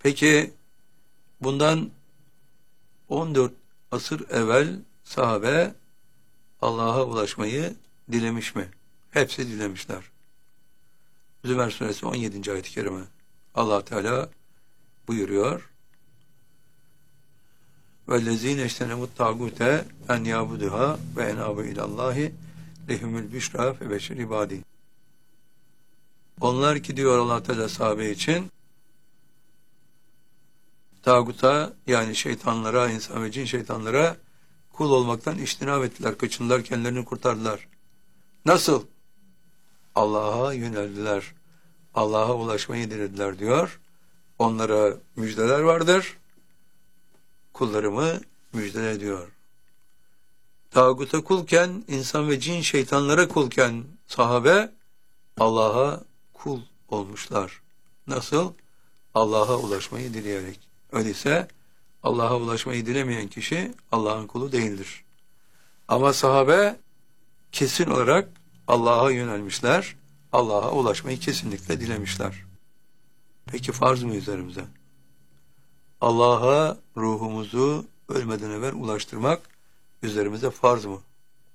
Peki bundan 14 asır evvel sahabe Allah'a ulaşmayı dilemiş mi? Hepsi dilemişler. Zümer suresi 17. ayet-i kerime. Allah Teala buyuruyor. وَالَّذ۪ينَ اَجْتَنَمُ الطَّاغُوتَ اَنْ يَعْبُدُهَا وَاَنَابُ اِلَى اللّٰهِ لَهُمُ الْبُشْرَى فَبَشِّرْ عِبَادِهِ. Onlar ki diyor Allah Teala sahabe için tağuta, yani şeytanlara, insan ve cin şeytanlara kul olmaktan içtinab ettiler, kaçındılar, kendilerini kurtardılar. Nasıl? Allah'a yöneldiler. Allah'a ulaşmayı dilediler diyor. Onlara müjdeler vardır. Kullarımı müjdele ediyor. Tağuta kulken, insan ve cin şeytanlara kulken sahabe Allah'a kul olmuşlar. Nasıl? Allah'a ulaşmayı dileyerek. Öyleyse Allah'a ulaşmayı dilemeyen kişi Allah'ın kulu değildir. Ama sahabe kesin olarak Allah'a yönelmişler. Allah'a ulaşmayı kesinlikle dilemişler. Peki farz mı üzerimize? Allah'a ruhumuzu ölmeden evvel ulaştırmak üzerimize farz mı?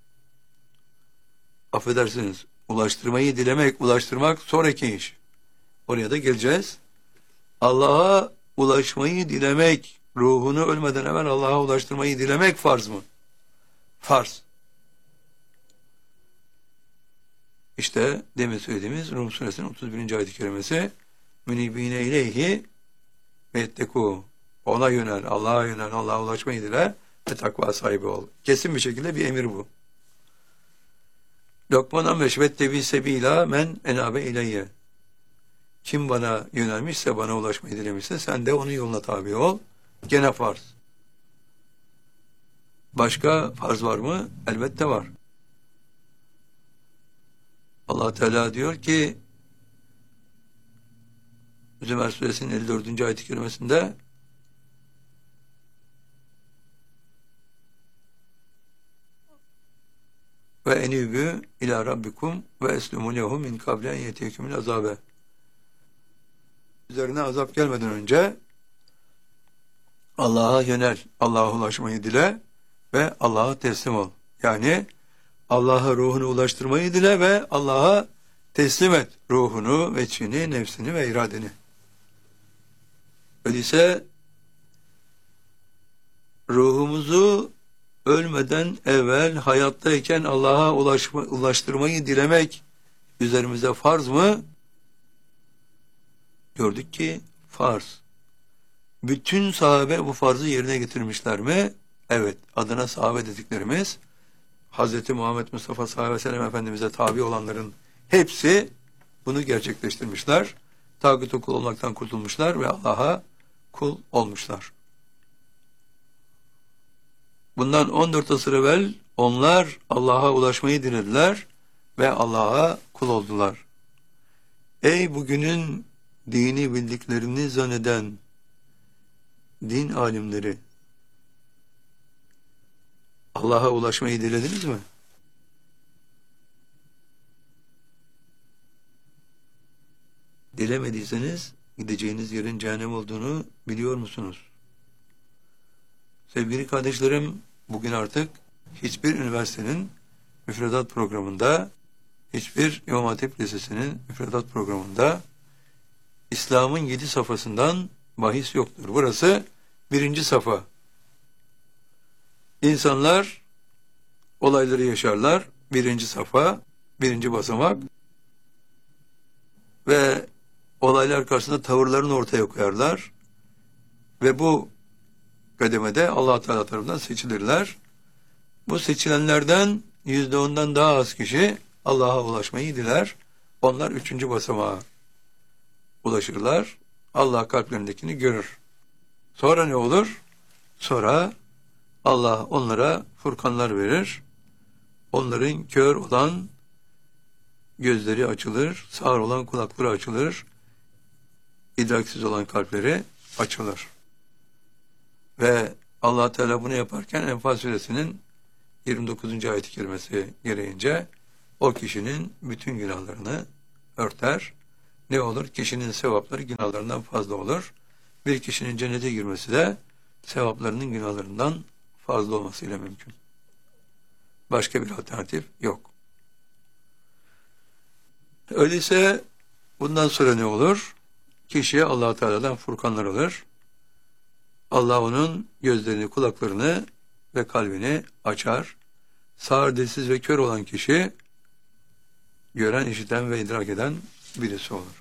Affedersiniz, ulaştırmayı dilemek, ulaştırmak sonraki iş. Oraya da geleceğiz. Allah'a ulaşmayı dilemek, ruhunu ölmeden evvel Allah'a ulaştırmayı dilemek farz mı? Farz. İşte demin söylediğimiz Rum suresinin 31. ayet-i kerimesi münibine ileyhi ve ettekû. Ona yönel, Allah'a yönel, Allah'a ulaşmayı dile ve takva sahibi ol. Kesin bir şekilde bir emir bu. Lokman 15 vettebi sebila men enabe ileyye. Kim bana yönelmişse, bana ulaşmayı dilemişse sen de onun yoluna tabi ol. Gene farz. Başka farz var mı? Elbette var. Allah Teala diyor ki Zümer suresinin 54. ayet-i kerimesinde ve enibü ila rabbikum ve eslumu lehu min kablen yetiyekümül azabe. Üzerine azap gelmeden önce Allah'a yönel, Allah'a ulaşmayı dile ve Allah'a teslim ol. Yani Allah'a ruhunu ulaştırmayı dile ve Allah'a teslim et ruhunu, veçhini, nefsini ve iradeni. Öyleyse ruhumuzu ölmeden evvel hayattayken Allah'a ulaştırmayı dilemek üzerimize farz mı? Gördük ki farz. Bütün sahabe bu farzı yerine getirmişler mi? Evet. Adına sahabe dediklerimiz Hz. Muhammed Mustafa sallallahu aleyhi ve sellem Efendimiz'e tabi olanların hepsi bunu gerçekleştirmişler. Tağuta kul olmaktan kurtulmuşlar ve Allah'a kul olmuşlar. Bundan 14 asır evvel onlar Allah'a ulaşmayı dilediler ve Allah'a kul oldular. Ey bugünün dini bildiklerini zanneden din alimleri, Allah'a ulaşmayı dilediniz mi? Dilemediyseniz gideceğiniz yerin cehennem olduğunu biliyor musunuz? Sevgili kardeşlerim, bugün artık hiçbir üniversitenin müfredat programında, hiçbir İmam Hatip Lisesi'nin müfredat programında İslam'ın 7 safhasından bahis yoktur. Burası 1. safha. İnsanlar olayları yaşarlar. 1. safha, 1. basamak ve olaylar karşısında tavırlarını ortaya koyarlar ve bu kademede Allah Teala tarafından seçilirler. Bu seçilenlerden %10'dan daha az kişi Allah'a ulaşmayı diler. Onlar 3. basamağa ulaşırlar. Allah kalplerindekini görür. Sonra ne olur? Sonra Allah onlara furkanlar verir. Onların kör olan gözleri açılır, sağır olan kulakları açılır, idraksiz olan kalpleri açılır. Ve Allah Teala bunu yaparken Enfal suresinin 29. ayet-i kerimesi gereğince o kişinin bütün günahlarını örter. Ne olur? Kişinin sevapları günahlarından fazla olur. bir kişinin cennete girmesi de sevaplarının günahlarından fazla olmasıyla mümkün. Başka bir alternatif yok. Öyleyse bundan sonra ne olur? Kişiye Allah Teala'dan furkanlar alır. Allah onun gözlerini, kulaklarını ve kalbini açar. Sağır, dilsiz ve kör olan kişi gören, işiten ve idrak eden birisi olur.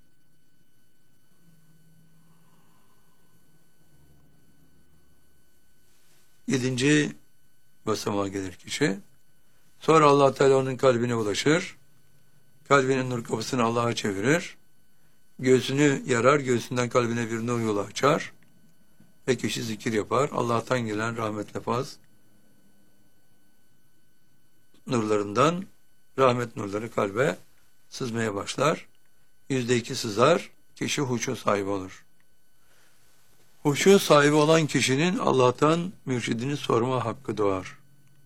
Yedinci basamağa gelir kişi. Sonra Allah Teala onun kalbine ulaşır. Kalbinin nur kapısını Allah'a çevirir. Göğsünü yarar, göğsünden kalbine bir nur yolu açar. Ve kişi zikir yapar. Allah'tan gelen rahmetle faz nurlarından rahmet nurları kalbe sızmaya başlar. 2% sızar, kişi huşu sahibi olur. Huşu sahibi olan kişinin Allah'tan mürşidini sorma hakkı doğar.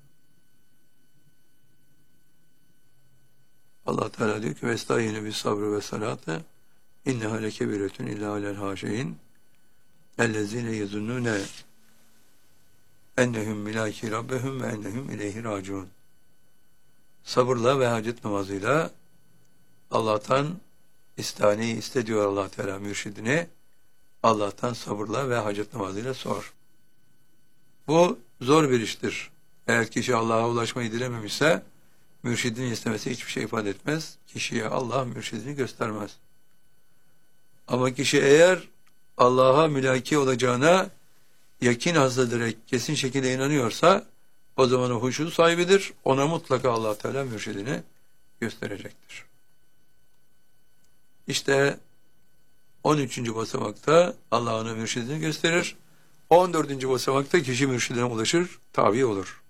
Allah Teala diyor ki vestâyine bis sabrı ve salâtı inneha lekebiretun illâ alel hâşeyin ellezîne yezunnûne ennehum milâki rabbehum ve ennehum ileyhi râciûn. Sabırla ve hacet namazıyla Allah'tan istaneyi iste diyor Allah Teala mürşidine. Allah'tan sabırla ve hacet namazıyla sor. Bu zor bir iştir. Eğer kişi Allah'a ulaşmayı dilememişse mürşidini istemesi hiçbir şey ifade etmez. Kişiye Allah mürşidini göstermez. Ama kişi eğer Allah'a mülaki olacağına yakin hazırlayarak kesin şekilde inanıyorsa o zaman o huşu sahibidir. Ona mutlaka Allah Teala mürşidini gösterecektir. İşte 13. basamakta Allah ona mürşidini gösterir. 14. basamakta kişi mürşidine ulaşır, tabi olur.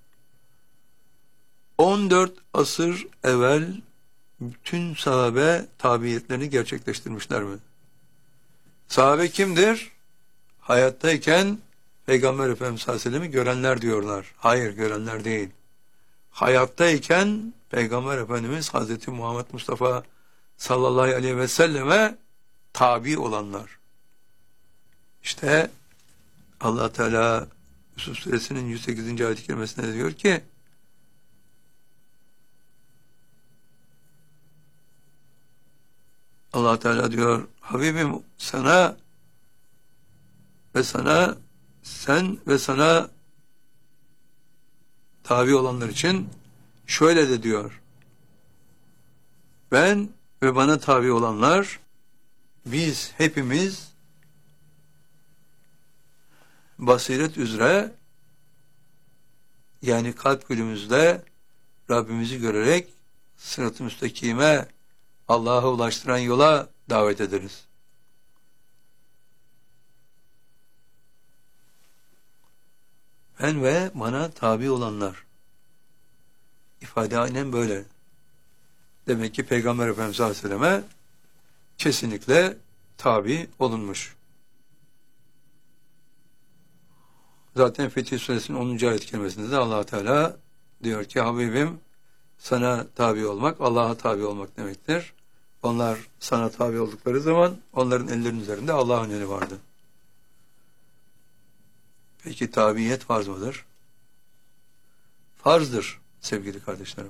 14 asır evvel bütün sahabe tabiyetlerini gerçekleştirmişler mi? Sahabe kimdir? Hayattayken Peygamber Efendimiz sallallahu aleyhi ve sellem'i görenler diyorlar. Hayır, görenler değil. Hayattayken Peygamber Efendimiz Hazreti Muhammed Mustafa sallallahu aleyhi ve selleme tabi olanlar. İşte Allah Teala Yusuf Suresinin 108. ayet-i kerimesinde diyor ki Allah Teala diyor Habibim sana ve sana sen ve sana tabi olanlar için şöyle de diyor. Ben ve bana tabi olanlar biz hepimiz basiret üzere yani kalp gülümüzde Rabbimizi görerek sırat-ı müstakime Allah'a ulaştıran yola davet ederiz. Ben ve bana tabi olanlar. İfade aynen böyle. Demek ki Peygamber Efendimiz Aleyhisselam'a kesinlikle tabi olunmuş. Zaten Fetih Suresinin 10. ayet kelimesinde de Allah Teala diyor ki Habibim sana tabi olmak, Allah'a tabi olmak demektir. Onlar sana tabi oldukları zaman onların ellerinin üzerinde Allah'ın eli vardı. Peki tabiyet farz mıdır? Farzdır sevgili kardeşlerim.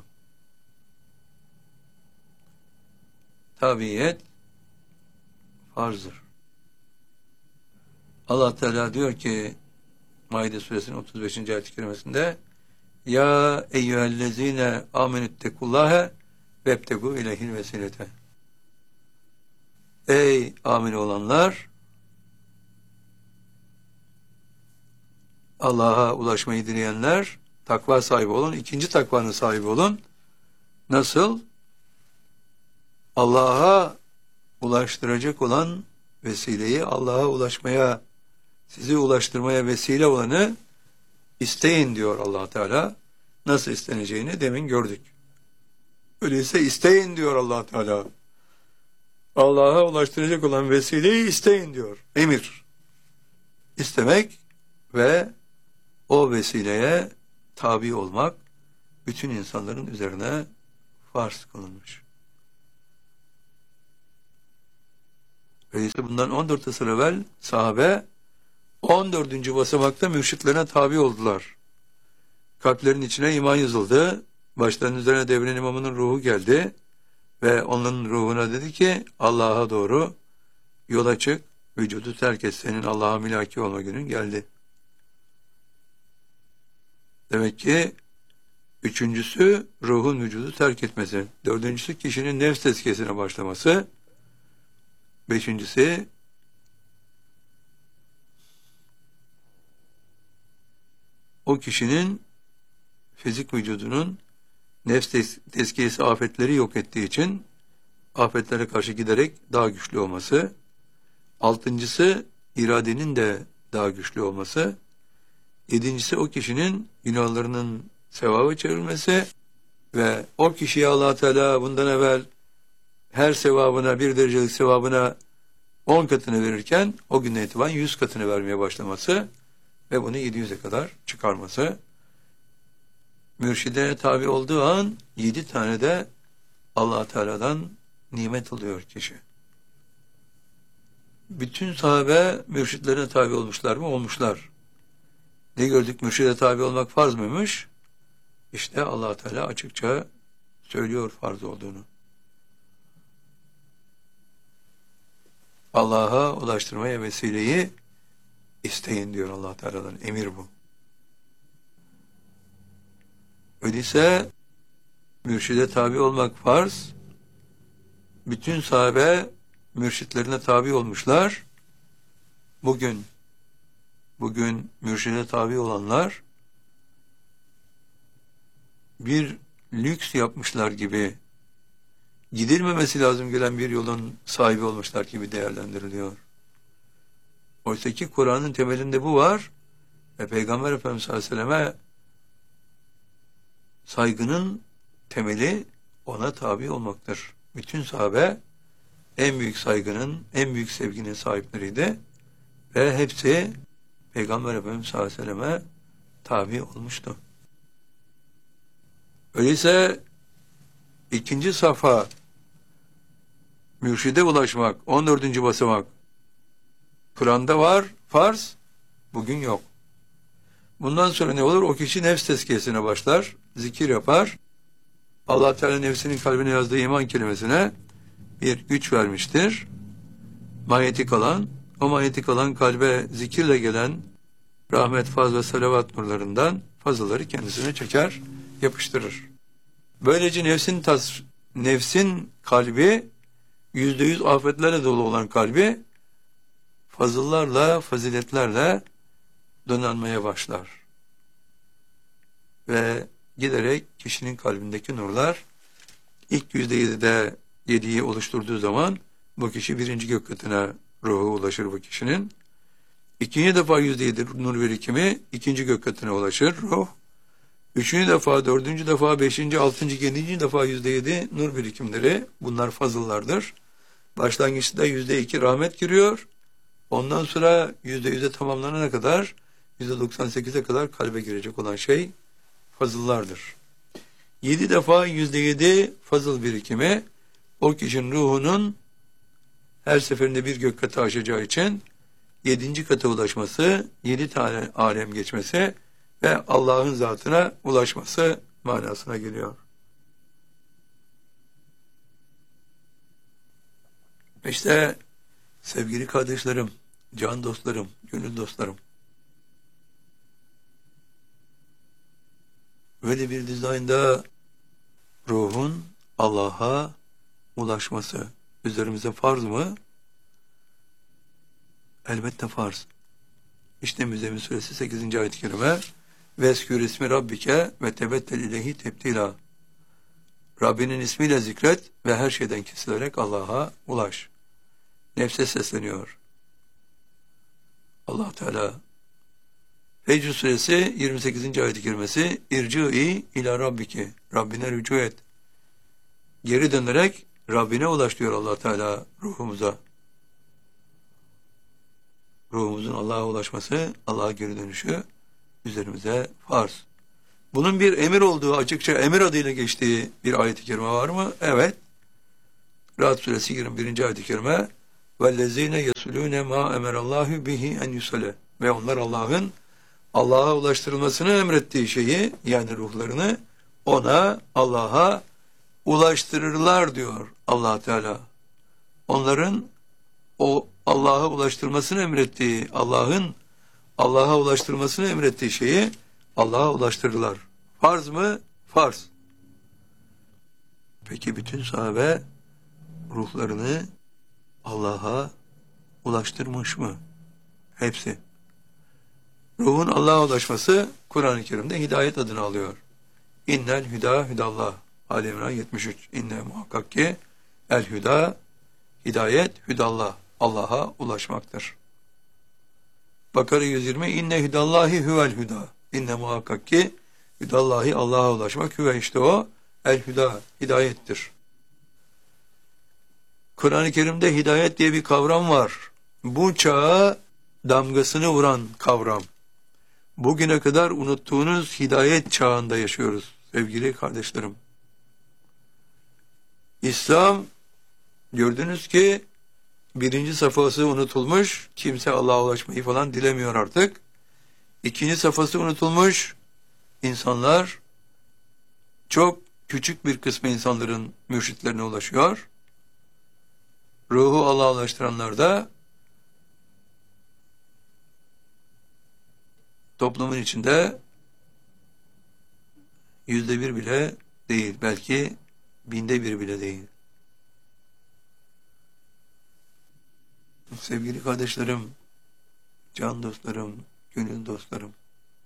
Tabiyet farzdır. Allah Teala diyor ki Maide suresinin 35. ayet-i kerimesinde Ya eyyühellezine amenüttekullâhe vebtegu ileyhil vesilete. Ey amin olanlar Allah'a ulaşmayı dileyenler takva sahibi olun. İkinci takvanın sahibi olun. Nasıl? Allah'a ulaştıracak olan vesileyi Allah'a ulaşmaya sizi ulaştırmaya vesile olanı isteyin diyor Allah Teala. Nasıl isteneceğini demin gördük. Öyleyse isteyin diyor Allah Teala. Allah'a ulaştıracak olan vesileyi isteyin diyor. Emir. İstemek ve o vesileye tabi olmak bütün insanların üzerine farz kılınmış. Öyleyse bundan 14 asır evvel sahabe 14. basamakta mürşitlerine tabi oldular. Kalplerin içine iman yazıldı. Başlarının üzerine devrin imamının ruhu geldi. Ve onun ruhuna dedi ki Allah'a doğru yola çık, vücudu terk et, senin Allah'a milaki olma günün geldi. Demek ki üçüncüsü ruhun vücudu terk etmesi. Dördüncüsü kişinin nefs tezkiyesine başlaması. Beşincisi o kişinin fizik vücudunun nefs tezkiyesi afetleri yok ettiği için afetlere karşı giderek daha güçlü olması. Altıncısı iradenin de daha güçlü olması. Yedincisi o kişinin günahlarının sevaba çevrilmesi ve o kişiye Allah Teala bundan evvel her sevabına, bir derecelik sevabına 10 katını verirken o günden itibaren 100 katını vermeye başlaması ve bunu 700'e kadar çıkarması. Mürşidine tabi olduğu an 7 tane de Allah Teala'dan nimet alıyor kişi. Bütün sahabe mürşitlerine tabi olmuşlar mı? Olmuşlar. Ne gördük? Mürşide tabi olmak farz mıymış? İşte Allah Teala açıkça söylüyor farz olduğunu. Allah'a ulaştırmaya vesileyi isteyin diyor Allah Teala'dan. Emir bu. Öyleyse mürşide tabi olmak farz. Bütün sahabe mürşitlerine tabi olmuşlar. Bugün mürşide tabi olanlar bir lüks yapmışlar gibi, gidilmemesi lazım gelen bir yolun sahibi olmuşlar gibi değerlendiriliyor. Oysa ki Kur'an'ın temelinde bu var ve Peygamber Efendimiz sallallahu aleyhi ve selleme saygının temeli ona tabi olmaktır. Bütün sahabe en büyük saygının, en büyük sevginin sahipleriydi ve hepsi Peygamber Efendimiz sallallahu aleyhi ve selleme tabi olmuştu. Öyleyse ikinci safha mürşide ulaşmak, 14. basamak Kur'an'da var, farz, bugün yok. Bundan sonra ne olur? O kişi nefs tezkiyesine başlar, zikir yapar. Allah Teala nefsinin kalbine yazdığı iman kelimesine bir güç vermiştir. Manyetik alan, o manyetik alan kalbe zikirle gelen rahmet, faz ve salavat nurlarından fazlaları kendisine çeker, yapıştırır. Böylece nefsin kalbi %100 afetlerle dolu olan kalbi fazıllarla, faziletlerle donanmaya başlar. Ve giderek kişinin kalbindeki nurlar ilk %7'de 7'yi oluşturduğu zaman bu kişi birinci gök katına ruhu ulaşır bu kişinin. İkinci defa %7 nur birikimi ikinci gök katına ulaşır ruh. Üçüncü defa, dördüncü defa, beşinci, altıncı, yedinci defa %7 nur birikimleri, bunlar fazıllardır. Başlangıçta %2 rahmet giriyor. Ondan sonra %100'e tamamlanana kadar, %98'e kadar kalbe girecek olan şey fazıllardır. 7 defa %7 fazıl birikimi, o kişinin ruhunun her seferinde bir gök katı aşacağı için 7. kata ulaşması, 7 tane alem geçmesi ve Allah'ın zatına ulaşması manasına geliyor. İşte sevgili kardeşlerim, can dostlarım, gönül dostlarım, böyle bir dizaynda ruhun Allah'a ulaşması üzerimize farz mı? Elbette farz. İşte Müzzemmil Suresi 8. ayet-i kerime Veskür ismi Rabbike ve tebettel ileyhi tebtila. Rabbinin ismiyle zikret ve her şeyden kesilerek Allah'a ulaş. Nefse sesleniyor Allah Teala. Fecr Suresi 28. ayet-i kerimesi İrci'i ila Rabbiki. Rabbine rücu et. Geri dönerek Rabbine ulaş diyor Allah Teala ruhumuza. Ruhumuzun Allah'a ulaşması, Allah'a geri dönüşü üzerimize farz. Bunun bir emir olduğu, açıkça emir adıyla geçtiği bir ayet-i kerime var mı? Evet. Ra'd Suresi 21. ayet-i kerime vellezine yesulune ma emerallahu bihi en yusale. Ve onlar Allah'a ulaştırılmasını emrettiği şeyi, yani ruhlarını Allah'a ulaştırırlar diyor Allah Teala. Onların o Allah'a ulaştırmasını emrettiği, Allah'a ulaştırmasını emrettiği şeyi Allah'a ulaştırırlar. Farz mı? Farz. Peki bütün sahabe ruhlarını Allah'a ulaştırmış mı? Hepsi. Ruhun Allah'a ulaşması Kur'an-ı Kerim'de hidayet adını alıyor. İnnel hüda hüdallah. Ali İmran 73. İnne muhakkak ki el hüda, hidayet hüdallah. Allah'a ulaşmaktır. Bakara 120. İnne hüdallahi huvel hüda. İnne muhakkak ki hüdallahi, Allah'a ulaşmak. Hüve, işte o el hüda, hidayettir. Kur'an-ı Kerim'de hidayet diye bir kavram var. Bu çağa damgasını vuran kavram. Bugüne kadar unuttuğunuz hidayet çağında yaşıyoruz sevgili kardeşlerim. İslam, gördünüz ki birinci safhası unutulmuş, kimse Allah'a ulaşmayı falan dilemiyor artık. İkinci safhası unutulmuş, insanlar, çok küçük bir kısmı insanların mürşitlerine ulaşıyor. Ruhu Allah'a ulaştıranlar da toplumun içinde 1% bile değil, belki 1/1000 bile değil. Sevgili kardeşlerim, can dostlarım, gönül dostlarım,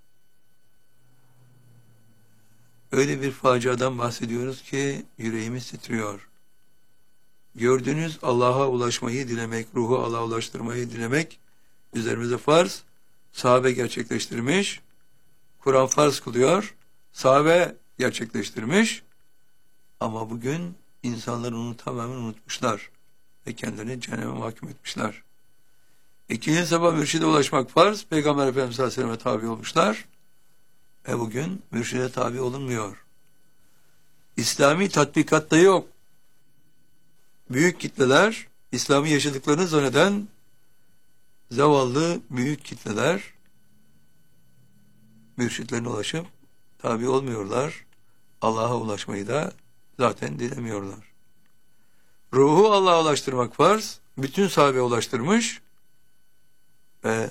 öyle bir faciadan bahsediyoruz ki yüreğimiz titriyor. Gördüğünüz Allah'a ulaşmayı dilemek, ruhu Allah'a ulaştırmayı dilemek üzerimize farz. Sahabe gerçekleştirmiş, Kur'an farz kılıyor, sahabe gerçekleştirmiş, ama bugün insanlar onu tamamen unutmuşlar ve kendilerini cehenneme mahkum etmişler. İkinci sabah mürşide ulaşmak farz, Peygamber Efendimiz sallallahu aleyhi ve sellem'e tabi olmuşlar ve bugün mürşide tabi olunmuyor. İslami tatbikatta yok. Büyük kitleler, İslam'ı yaşadıklarını zanneden zavallı büyük kitleler mürşitlerine ulaşıp tabi olmuyorlar. Allah'a ulaşmayı da zaten dilemiyorlar. Ruhu Allah'a ulaştırmak farz. Bütün sahabe ulaştırmış ve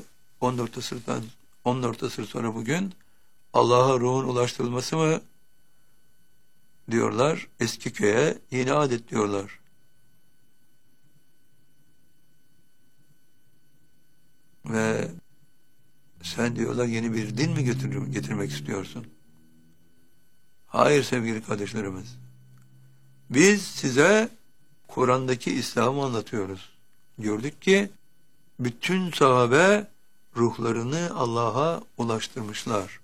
14 asır sonra bugün Allah'a ruhun ulaştırılması mı diyorlar, eski köye yeni adet diyorlar. Ve sen diyorlar yeni bir din mi getirmek istiyorsun? Hayır sevgili kardeşlerimiz. Biz size Kur'an'daki İslam'ı anlatıyoruz. Gördük ki bütün sahabe ruhlarını Allah'a ulaştırmışlar.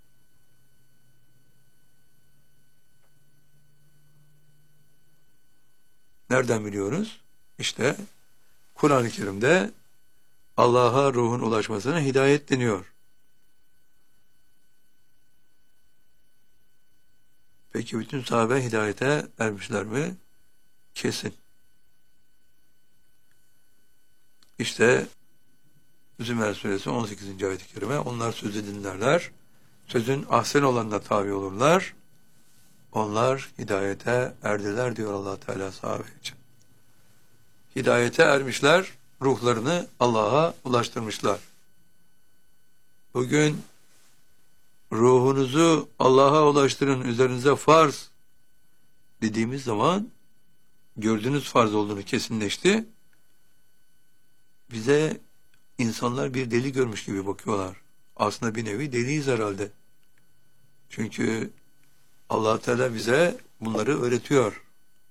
Nereden biliyoruz? İşte Kur'an-ı Kerim'de Allah'a ruhun ulaşmasına hidayet deniyor. Peki bütün sahabe hidayete ermişler mi? Kesin. İşte Zümer suresi 18. ayet-i kerime, onlar sözü dinlerler, sözün ahsen olanına tabi olurlar, onlar hidayete erdiler diyor Allah Teala sahabe için. Hidayete ermişler, ruhlarını Allah'a ulaştırmışlar. Bugün ruhunuzu Allah'a ulaştırın, üzerinize farz dediğimiz zaman gördüğünüz farz olduğunu kesinleşti. Bize insanlar bir deli görmüş gibi bakıyorlar. Aslında bir nevi deliyiz herhalde. Çünkü Allah Teala bize bunları öğretiyor.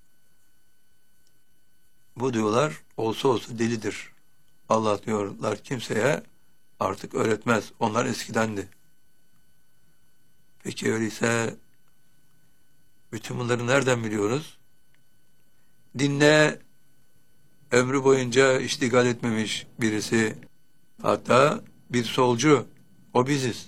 Bu diyorlar olsa olsa delidir. Allah diyorlar kimseye artık öğretmez. Onlar eskidendi. Peki öyleyse bütün bunları nereden biliyoruz? Dinle ömrü boyunca iştigal etmemiş birisi, hatta bir solcu, o biziz.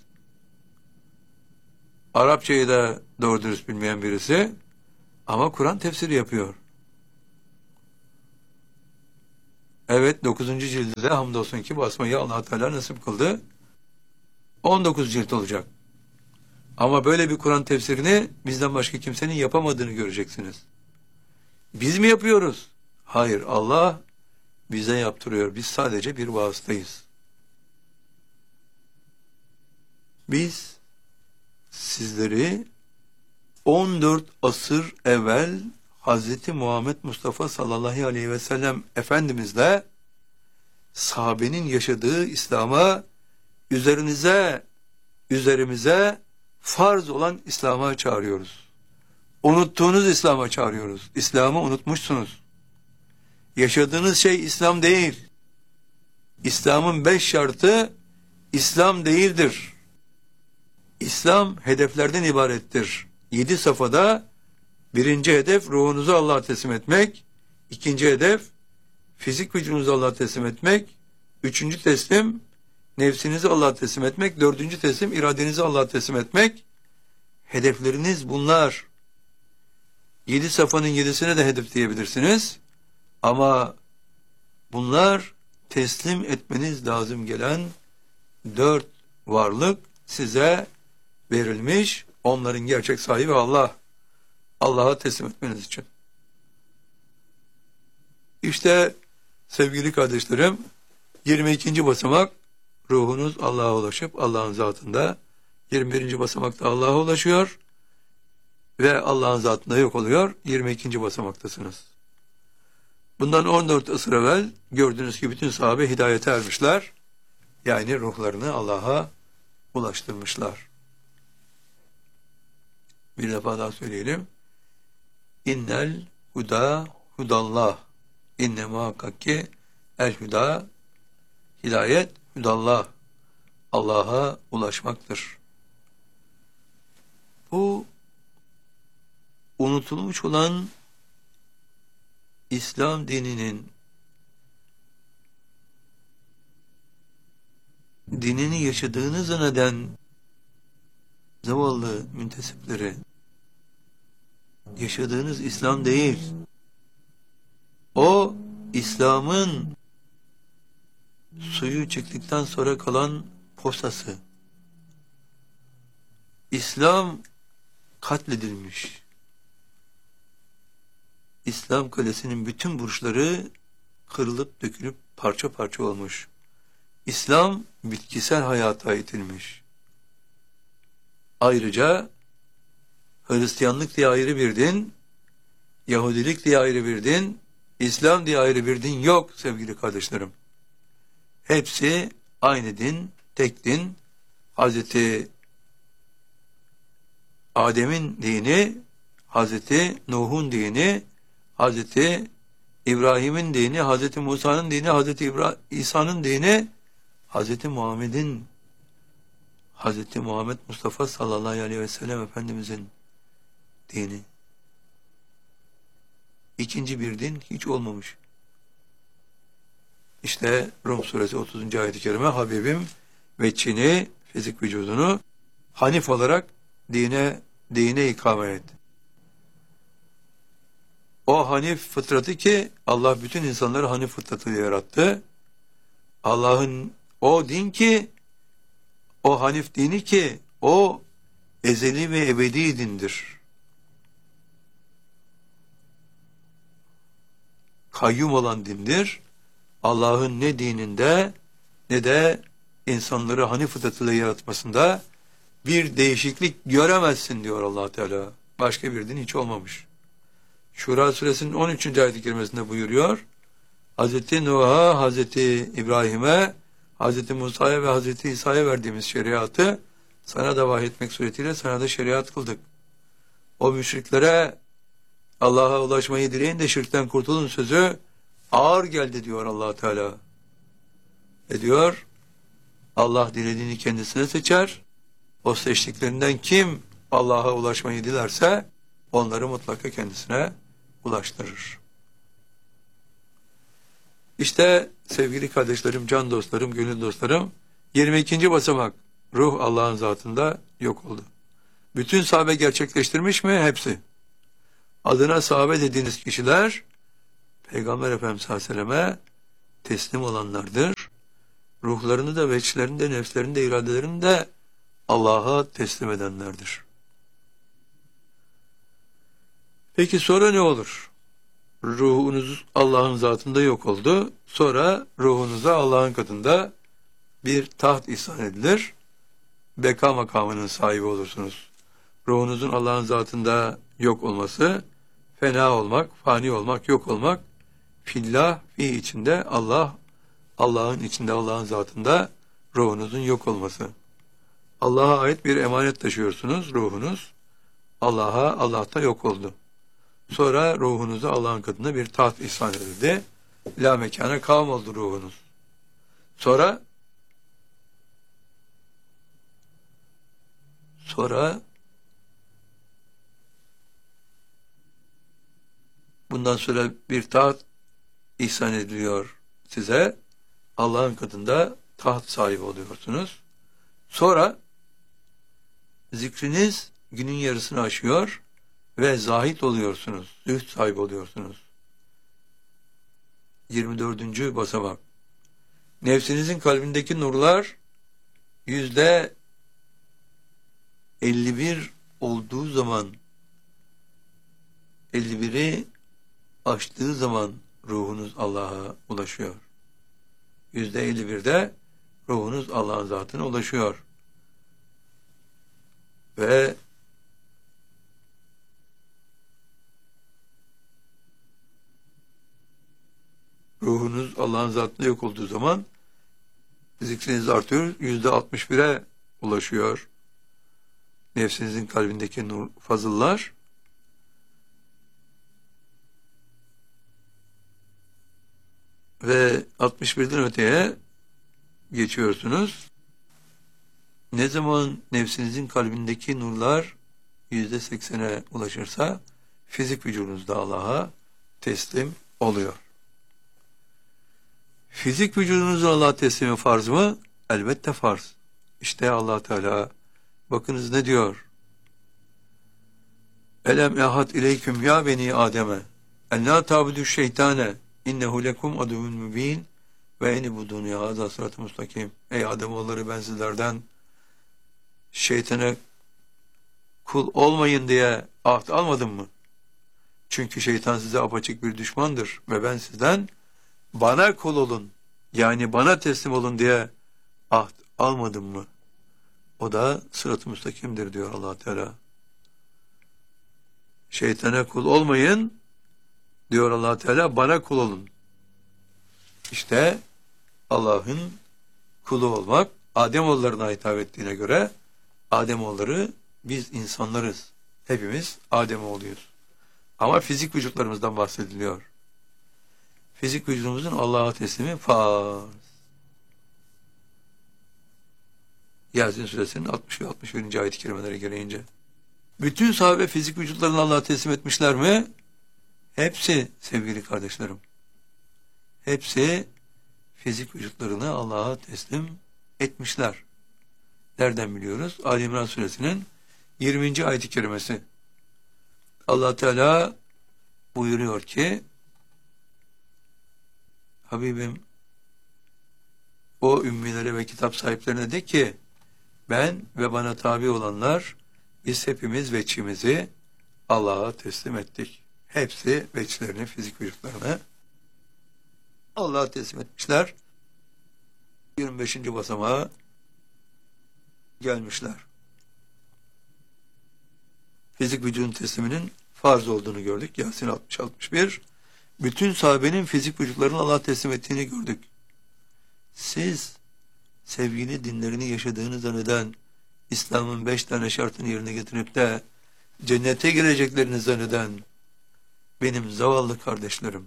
Arapçayı da doğru dürüst bilmeyen birisi ama Kur'an tefsiri yapıyor. Evet, 9. cilde hamdolsun ki basmayı Allah Teala nasip kıldı. 19 cilt olacak. Ama böyle bir Kur'an tefsirini bizden başka kimsenin yapamadığını göreceksiniz. Biz mi yapıyoruz? Hayır, Allah bize yaptırıyor. Biz sadece bir vasıtayız. Biz sizleri 14 asır evvel Hz. Muhammed Mustafa sallallahu aleyhi ve sellem Efendimizle sahabenin yaşadığı İslam'a, üzerimize farz olan İslam'a çağırıyoruz. Unuttuğunuz İslam'a çağırıyoruz. İslam'ı unutmuşsunuz. Yaşadığınız şey İslam değil. İslam'ın 5 şartı İslam değildir. İslam hedeflerden ibarettir. 7 safhada birinci hedef ruhunuzu Allah'a teslim etmek, ikinci hedef fizik vücudunuzu Allah'a teslim etmek, üçüncü teslim nefsinizi Allah'a teslim etmek, dördüncü teslim iradenizi Allah'a teslim etmek. Hedefleriniz bunlar. 7 safhanın 7'sine de hedef diyebilirsiniz. Ama bunlar teslim etmeniz lazım gelen 4 varlık size verilmiş. Onların gerçek sahibi Allah. Allah'a teslim etmeniz için. İşte sevgili kardeşlerim, 22. basamak ruhunuz Allah'a ulaşıp Allah'ın zatında, 21. basamakta Allah'a ulaşıyor ve Allah'ın zatında yok oluyor. 22. basamaktasınız. Bundan 14 asır evvel gördüğünüz gibi bütün sahabe hidayete ermişler. Yani ruhlarını Allah'a ulaştırmışlar. Bir defa daha söyleyelim. İnnel huda hudallah. İnne muhakkak ki el huda, hidayet hudallah. Allah'a ulaşmaktır. Bu unutulmuş olan İslam dinini yaşadığını zanneden zavallı müntesipleri, yaşadığınız İslam değil, o İslam'ın suyu çıktıktan sonra kalan posası. İslam katledilmiş. İslam kalesinin bütün burçları kırılıp dökülüp parça parça olmuş. İslam bitkisel hayata itilmiş. Ayrıca Hristiyanlık diye ayrı bir din, Yahudilik diye ayrı bir din, İslam diye ayrı bir din yok sevgili kardeşlerim. Hepsi aynı din, tek din. Hazreti Adem'in dini, Hazreti Nuh'un dini, Hazreti İbrahim'in dini, Hazreti Musa'nın dini, Hazreti İsa'nın dini, Hazreti Muhammed Mustafa sallallahu aleyhi ve sellem Efendimizin dini. İkinci bir din hiç olmamış. İşte Rum suresi 30. ayet-i kerime, Habibim veçhini, fizik vücudunu hanif olarak dine ikame et. O hanif fıtratı ki Allah bütün insanları hanif fıtratıyla yarattı. Allah'ın o din ki, o hanif dini ki o ezeli ve ebedi dindir. Kayyum olan dindir. Allah'ın ne dininde ne de insanları hanif fıtratıyla yaratmasında bir değişiklik göremezsin diyor Allah Teala. Başka bir din hiç olmamış. Şura suresinin 13. ayet-i kerimesinde buyuruyor. Hazreti Nuh'a, Hazreti İbrahim'e, Hazreti Musa'ya ve Hazreti İsa'ya verdiğimiz şeriatı sana da vahyetmek suretiyle sana da şeriat kıldık. O müşriklere Allah'a ulaşmayı dileyin de şirkten kurtulun sözü ağır geldi diyor Allah Teala. Diyor Allah dilediğini kendisine seçer. O seçtiklerinden kim Allah'a ulaşmayı dilerse onları mutlaka kendisine ulaştırır. İşte sevgili kardeşlerim, can dostlarım, gönül dostlarım, 22. basamak ruh Allah'ın zatında yok oldu. Bütün sahabe gerçekleştirmiş mi? Hepsi. Adına sahabe dediğiniz kişiler Peygamber Efendimiz sallallahu aleyhi ve selleme teslim olanlardır. Ruhlarını da, veçlerini de, nefslerini de, iradelerini de Allah'a teslim edenlerdir. Peki sonra ne olur? Ruhunuz Allah'ın zatında yok oldu. Sonra ruhunuza Allah'ın katında bir taht ihsan edilir. Beka makamının sahibi olursunuz. Ruhunuzun Allah'ın zatında yok olması, fena olmak, fani olmak, yok olmak, fillah, fi içinde Allah, Allah'ın içinde, Allah'ın zatında ruhunuzun yok olması. Allah'a ait bir emanet taşıyorsunuz, ruhunuz. Allah'ta yok oldu. Sonra ruhunuza Allah'ın katında bir taht ihsan edildi. La mekana kavm oldu ruhunuz. Sonra bundan sonra bir taht ihsan ediliyor size. Allah'ın katında taht sahibi oluyorsunuz. Sonra zikriniz günün yarısını aşıyor ve zahid oluyorsunuz. Zühd sahibi oluyorsunuz. 24. basamak. Nefsinizin kalbindeki nurlar %51 olduğu zaman, 51'i aştığı zaman ruhunuz Allah'a ulaşıyor. %51'de ruhunuz Allah'ın zatına ulaşıyor. Ve ruhunuz Allah'ın zatında yok olduğu zaman zikriniz artıyor. %61'e ulaşıyor. Nefsinizin kalbindeki nur, fazıllar. Ve 61'den öteye geçiyorsunuz. Ne zaman nefsinizin kalbindeki nurlar %80'e ulaşırsa fizik vücudunuz da Allah'a teslim oluyor. Fizik vücudunuzun Allah'a teslimi farz mı? Elbette farz. İşte Allah Teala bakınız ne diyor? Elem ehad ileyküm ya beni Adem'e en la ta'budu şeytane innehu lekum aduvun mübin ve enibudun ya hâzâ sırat-ı mustakim. Ey Ademoğulları, ben sizlerden şeytana kul olmayın diye ahd almadım mı? Çünkü şeytan size apaçık bir düşmandır ve ben sizden bana kul olun, yani bana teslim olun diye ahd almadım mı? O da sırat-ı müstakimdir diyor Allah Teala. Şeytana kul olmayın diyor Allah Teala, bana kul olun. İşte Allah'ın kulu olmak Ademoğullarına hitap ettiğine göre Ademoğulları biz insanlarız. Hepimiz Ademoğluyuz. Ama fizik vücutlarımızdan bahsediliyor. Fizik vücudumuzun Allah'a teslimi farz. Yasin suresinin 60 ve 61. ayet-i kerimeleri gereğince. Bütün sahabe fizik vücutlarını Allah'a teslim etmişler mi? Hepsi sevgili kardeşlerim. Hepsi fizik vücutlarını Allah'a teslim etmişler. Nereden biliyoruz? Ali İmran suresinin 20. ayet-i kerimesi. Allah Teala buyuruyor ki, Habibim o ümmilere ve kitap sahiplerine de ki, ben ve bana tabi olanlar biz hepimiz veçimizi Allah'a teslim ettik. Hepsi veçlerini, fizik vücutlarını Allah'a teslim etmişler. 25. basamağa gelmişler. Fizik vücudun tesliminin farz olduğunu gördük. Yasin 60-61. Bütün sahabenin fizik vücutlarını Allah'a teslim ettiğini gördük. Siz sevgili dinlerini yaşadığını zanneden, İslam'ın 5 tane şartını yerine getirip de cennete gireceklerini zanneden benim zavallı kardeşlerim,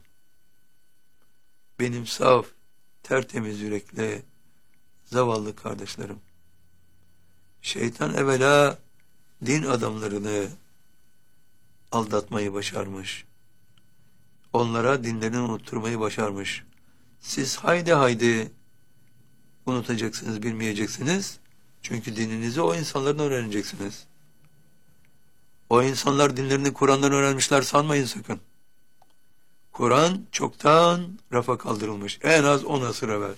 benim saf, tertemiz yürekli zavallı kardeşlerim, şeytan evvela din adamlarını aldatmayı başarmış. Onlara dinlerini unutturmayı başarmış. Siz haydi unutacaksınız, bilmeyeceksiniz. Çünkü dininizi o insanlardan öğreneceksiniz. O insanlar dinlerini Kur'an'dan öğrenmişler sanmayın sakın. Kur'an çoktan rafa kaldırılmış. En az 10 asır evvel.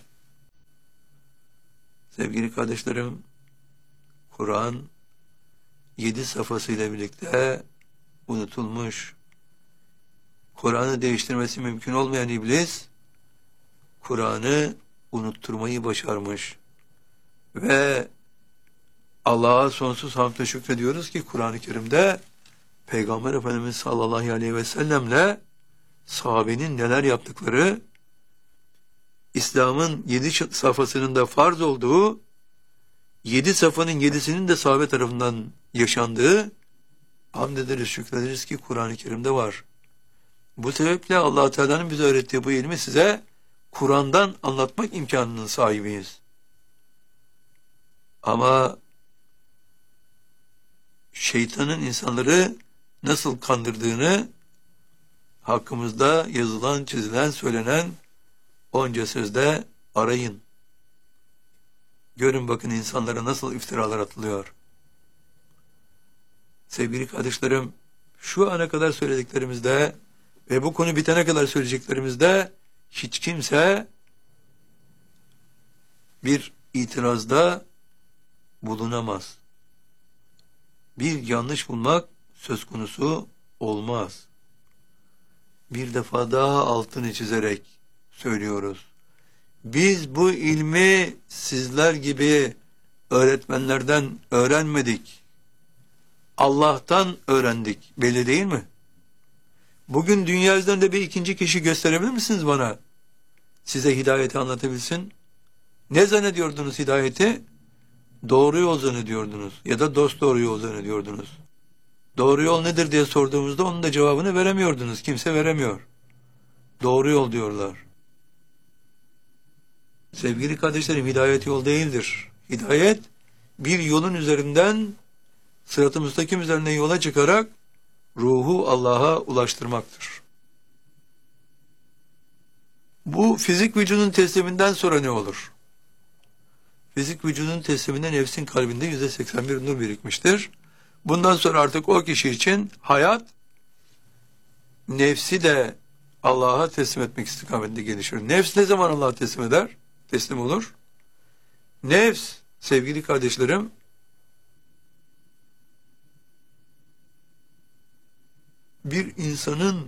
Sevgili kardeşlerim, Kur'an 7 safhasıyla birlikte unutulmuş. Kur'an'ı değiştirmesi mümkün olmayan iblis, Kur'an'ı unutturmayı başarmış. Ve Allah'a sonsuz hamdle şükrediyoruz ki Kur'an-ı Kerim'de Peygamber Efendimiz sallallahu aleyhi ve sellemle sahabenin neler yaptıkları, İslam'ın 7 safhasının da farz olduğu, 7 safhanın 7'sinin de sahabe tarafından yaşandığı, hamd ederiz, şükrederiz ki Kur'an-ı Kerim'de var. Bu sebeple Allah Teala'nın bize öğrettiği bu ilmi size Kur'an'dan anlatmak imkanının sahibiyiz. Ama şeytanın insanları nasıl kandırdığını hakkımızda yazılan, çizilen, söylenen onca sözde arayın. Görün bakın insanlara nasıl iftiralar atılıyor. Sevgili kardeşlerim, şu ana kadar söylediklerimizde ve bu konu bitene kadar söyleyeceklerimizde hiç kimse bir itirazda bulunamaz. Bir yanlış bulmak söz konusu olmaz. Bir defa daha altını çizerek söylüyoruz. Biz bu ilmi sizler gibi öğretmenlerden öğrenmedik. Allah'tan öğrendik. Belli değil mi? Bugün dünya üzerinde bir ikinci kişi gösterebilir misiniz bana? Size hidayeti anlatabilsin. Ne zannediyordunuz hidayeti? Doğru yol zannediyordunuz. Ya da dost doğru yol zannediyordunuz. Doğru yol nedir diye sorduğumuzda onun da cevabını veremiyordunuz. Kimse veremiyor. Doğru yol diyorlar. Sevgili kardeşlerim, hidayet yol değildir. Hidayet bir yolun üzerinden sırat-ı müstakim üzerine yola çıkarak ruhu Allah'a ulaştırmaktır. Bu fizik vücudun tesliminden sonra ne olur? Fizik vücudun tesliminde nefsin kalbinde %81 nur birikmiştir. Bundan sonra artık o kişi için hayat nefsi de Allah'a teslim etmek istikametinde gelişir. Nefs ne zaman Allah'a teslim eder? Teslim olur. Nefs, sevgili kardeşlerim, bir insanın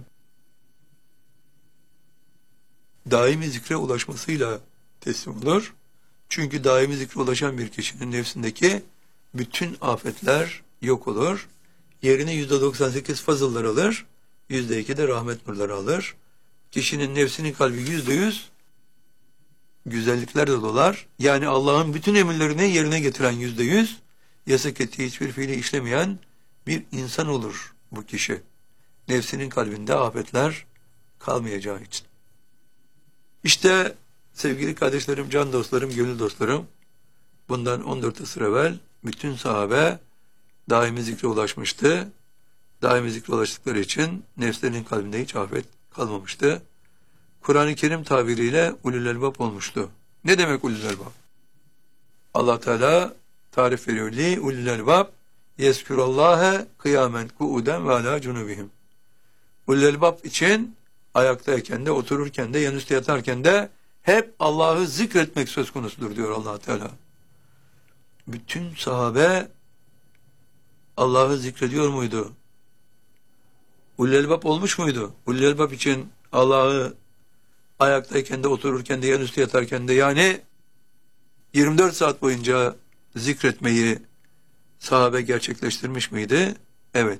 daimi zikre ulaşmasıyla teslim olur. Çünkü daimi zikre ulaşan bir kişinin nefsindeki bütün afetler yok olur. Yerini %98 fazıllar alır, %2 de rahmet nurları alır. Kişinin nefsinin kalbi %100 güzelliklerle dolar. Yani Allah'ın bütün emirlerini yerine getiren %100, yasak ettiği hiçbir fiili işlemeyen bir insan olur bu kişi. Nefsinin kalbinde afetler kalmayacağı için. İşte sevgili kardeşlerim, can dostlarım, gönül dostlarım, bundan 14 asır evvel bütün sahabe daimi zikre ulaşmıştı. Daimi zikre ulaştıkları için nefslerinin kalbinde hiç afet kalmamıştı. Kur'an-ı Kerim tabiriyle ulul elbab olmuştu. Ne demek ulul elbab? Allah Teala tarif veriyor. Li ulul elbab yezkurallâhe kıyamen ku'uden ve alâ cunubihim. Ulul elbab için ayaktayken de, otururken de, yanüstü yatarken de hep Allah'ı zikretmek söz konusudur diyor Allah Teala. Bütün sahabe Allah'ı zikrediyor muydu? Ulul elbab olmuş muydu? Ulul elbab için Allah'ı ayaktayken de, otururken de, yanüstü yatarken de, yani 24 saat boyunca zikretmeyi sahabe gerçekleştirmiş miydi? Evet.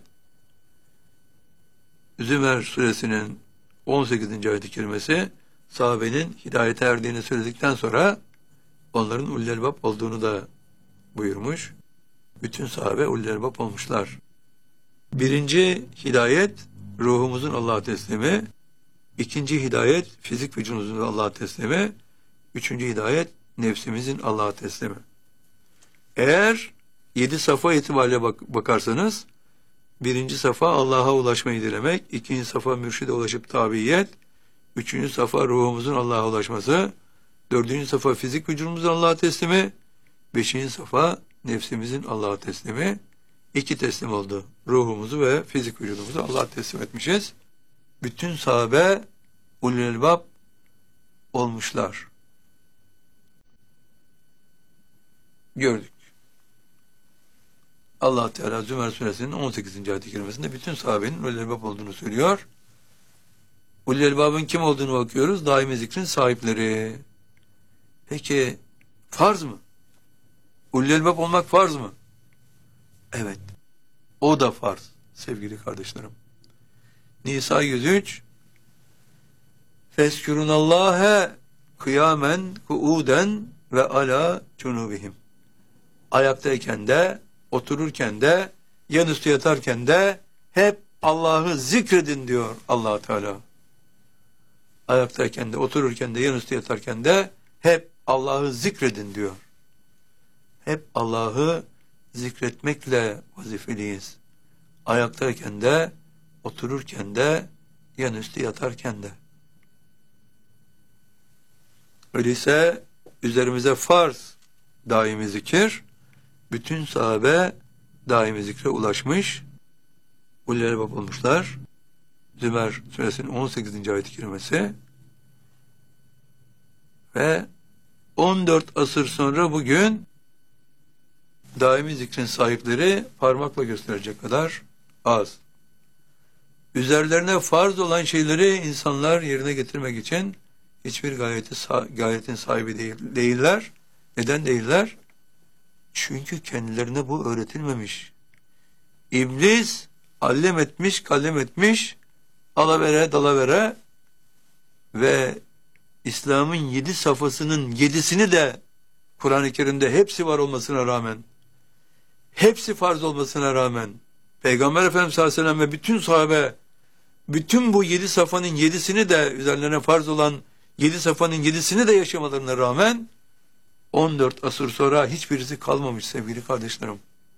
Zümer suresinin 18. ayet-i kerimesi sahabenin hidayete erdiğini söyledikten sonra onların ulul elbab olduğunu da buyurmuş. Bütün sahabe ulul elbab olmuşlar. Birinci hidayet ruhumuzun Allah'a teslimi. İkinci hidayet fizik vücudumuzun Allah'a teslimi. Üçüncü hidayet nefsimizin Allah'a teslimi. Eğer 7 safa itibariyle bakarsanız, birinci safa Allah'a ulaşmayı dilemek, ikinci safa mürşide ulaşıp tabiyet, üçüncü safa ruhumuzun Allah'a ulaşması, dördüncü safa fizik vücudumuzun Allah'a teslimi, beşinci safa nefsimizin Allah'a teslimi. 2 teslim oldu. Ruhumuzu ve fizik vücudumuzu Allah'a teslim etmişiz. Bütün sahabe ulul elbab olmuşlar. Gördük. Allah Teala Zümer suresinin 18. ayet-i kerimesinde bütün sahabenin ulul elbab olduğunu söylüyor. Ulul elbabın kim olduğunu bakıyoruz. Daimi zikrin sahipleri. Peki farz mı? Ulul elbab olmak farz mı? Evet. O da farz sevgili kardeşlerim. Nisa 103 Feskürunallâhe kıyamen kuuden ve ala cunubihim. Ayaktayken de, otururken de, yanüstü yatarken de hep Allah'ı zikredin diyor Allah Teala. Ayaktayken de, otururken de, yanüstü yatarken de hep Allah'ı zikredin diyor. Hep Allah'ı zikretmekle vazifeliyiz. Ayaktayken de, otururken de, yanüstü yatarken de. Öyleyse üzerimize farz daimi zikir, bütün sahabe daimi zikre ulaşmış, ulul elbab olmuşlar. Zümer suresinin 18. ayet-i kerimesi ve 14 asır sonra bugün daimi zikrin sahipleri parmakla gösterecek kadar az. Üzerlerine farz olan şeyleri insanlar yerine getirmek için hiçbir gayetin sahibi değiller. Neden değiller? Çünkü kendilerine bu öğretilmemiş. İblis allem etmiş, kallem etmiş, alavere, dalavere ve İslam'ın 7 safhasının 7'sini de Kur'an-ı Kerim'de hepsi var olmasına rağmen, hepsi farz olmasına rağmen, Peygamber Efendimiz sallallahu aleyhi ve sellem ve bütün sahabe, bütün bu 7 safhanın 7'sini de üzerlerine farz olan 7 safhanın 7'sini de yaşamalarına rağmen 14 asır sonra hiçbirisi kalmamış sevgili kardeşlerim.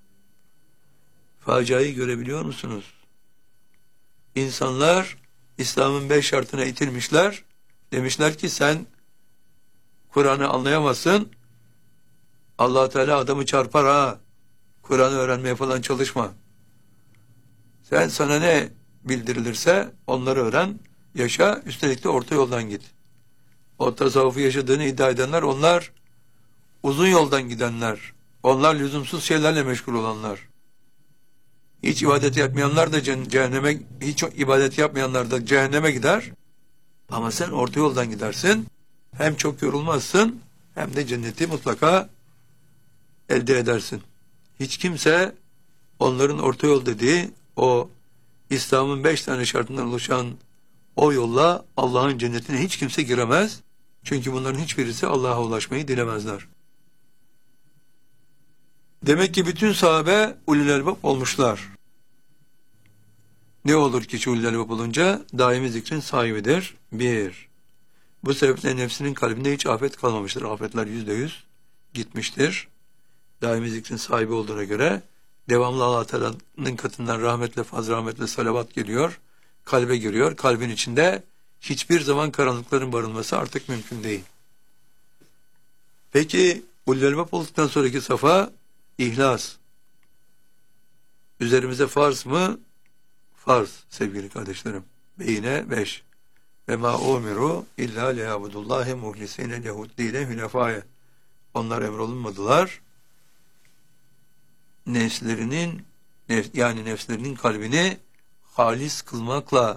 Faciayı görebiliyor musunuz? İnsanlar İslam'ın 5 şartına itilmişler. Demişler ki sen Kur'an'ı anlayamazsın. Allah Teala adamı çarpar ha. Kur'an'ı öğrenmeye falan çalışma. Sen sana ne bildirilirse onları öğren, yaşa, üstelik de orta yoldan git. O tasavvufu yaşadığını iddia edenler onlar uzun yoldan gidenler. Onlar lüzumsuz şeylerle meşgul olanlar. Hiç ibadet yapmayanlar da cehenneme, hiç ibadet yapmayanlar da cehenneme gider. Ama sen orta yoldan gidersin. Hem çok yorulmazsın hem de cenneti mutlaka elde edersin. Hiç kimse onların orta yol dediği o İslam'ın 5 tane şartından oluşan o yolla Allah'ın cennetine hiç kimse giremez. Çünkü bunların hiçbirisi Allah'a ulaşmayı dilemezler. Demek ki bütün sahabe ulul elbab olmuşlar. Ne olur ki ulul elbab olunca daimi zikrin sahibidir. 1. Bu sebeple nefsinin kalbinde hiç afet kalmamıştır. Afetler %100 gitmiştir. Daimi zikrin sahibi olduğuna göre devamlı Allah Teala'nın katından rahmetle, fazl rahmetle salavat geliyor. Kalbe giriyor. Kalbin içinde hiçbir zaman karanlıkların barınması artık mümkün değil. Peki ulul elbab olduktan sonraki safa İhlas. Üzerimize farz mı? Farz sevgili kardeşlerim. Beyine 5. Ve ma umiru illa liyabudullahi muhlisine lehuddine hünefâye. Onlar emrolunmadılar. Nefslerinin kalbini halis kılmakla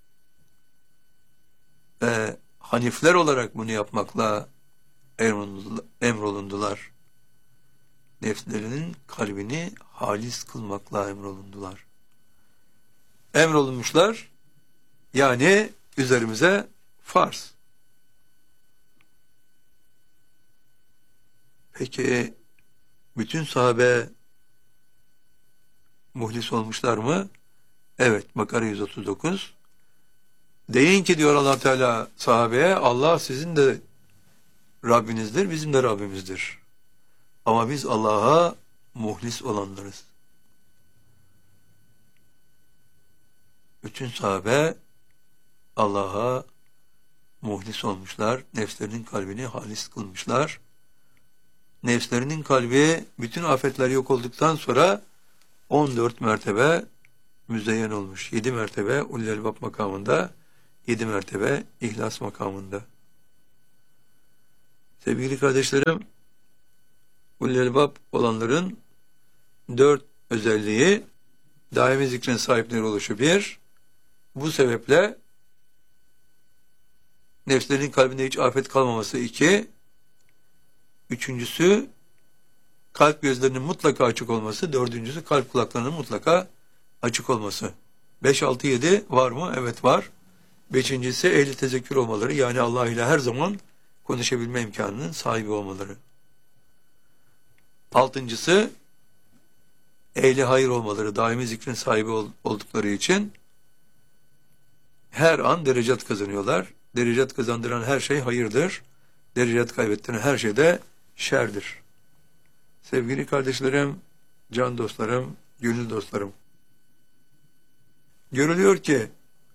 ve hanifler olarak bunu yapmakla emrolundular. Nefslerinin kalbini halis kılmakla emrolundular. Emrolunmuşlar, yani üzerimize farz. Peki bütün sahabe muhlis olmuşlar mı? Evet, Bakara 139. Deyin ki diyor Allah Teala sahabeye, Allah sizin de Rabbinizdir, bizim de Rabbimizdir. Ama biz Allah'a muhlis olanlarız. Bütün sahabe Allah'a muhlis olmuşlar. Nefslerinin kalbini halis kılmışlar. Nefslerinin kalbi bütün afetler yok olduktan sonra 14 mertebe müzeyyen olmuş. 7 mertebe ulul elbab makamında 7 mertebe ihlas makamında. Sevgili kardeşlerim, ulul elbab olanların 4 özelliği: daimi zikrin sahipleri oluşu 1, bu sebeple nefslerin kalbinde hiç afet kalmaması 2, üçüncüsü kalp gözlerinin mutlaka açık olması, dördüncüsü kalp kulaklarının mutlaka açık olması. 5, 6, 7 var mı? Evet var. Beşincisi ehli tezekkür olmaları, yani Allah ile her zaman konuşabilme imkanının sahibi olmaları. Altıncısı ehli hayır olmaları, daimi zikrin sahibi oldukları için her an derecat kazanıyorlar. Derecat kazandıran her şey hayırdır. Derecat kaybettiren her şey de şerdir. Sevgili kardeşlerim, can dostlarım, gönül dostlarım, görülüyor ki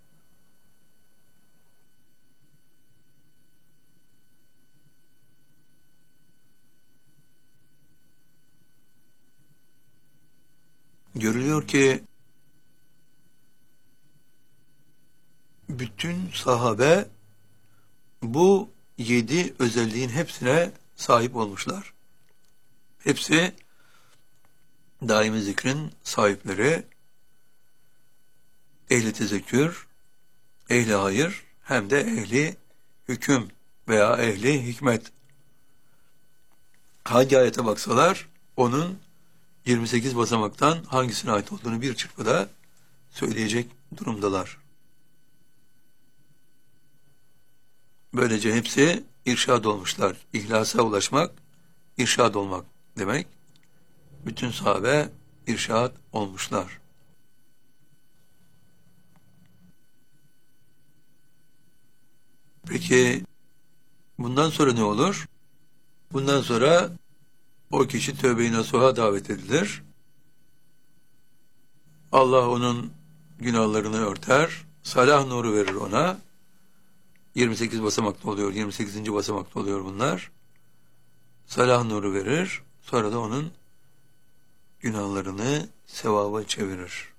bütün sahabe bu 7 özelliğin hepsine sahip olmuşlar. Hepsi daimi zikrin sahipleri, ehli tezekkür, ehli hayır, hem de ehli hüküm veya ehli hikmet. Hangi ayete baksalar onun 28 basamaktan hangisine ait olduğunu bir çırpıda söyleyecek durumdalar. Böylece hepsi irşad olmuşlar. İhlasa ulaşmak, irşad olmak demek. Bütün sahabe irşad olmuşlar. Peki bundan sonra ne olur? Bundan sonra o kişi tövbe-i nasuha davet edilir. Allah onun günahlarını örter, salah nuru verir ona. 28 basamakta oluyor, 28. basamakta oluyor bunlar. Salah nuru verir, sonra da onun günahlarını sevaba çevirir.